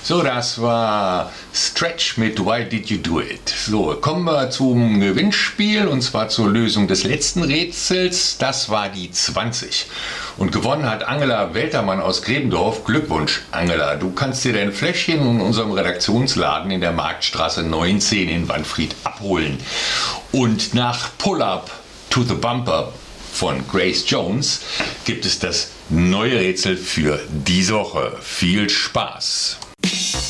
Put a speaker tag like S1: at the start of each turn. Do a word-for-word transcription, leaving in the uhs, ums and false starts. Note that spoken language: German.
S1: So, das war Stretch mit Why Did You Do It? So, kommen wir zum Gewinnspiel und zwar zur Lösung des letzten Rätsels. Das war die zwanzig. Und gewonnen hat Angela Weltermann aus Grebendorf. Glückwunsch, Angela. Du kannst dir dein Fläschchen in unserem Redaktionsladen in der Marktstraße neunzehn in Wanfried abholen. Und nach Pull-Up to the Bumper von Grace Jones gibt es das neue Rätsel für diese Woche. Viel Spaß!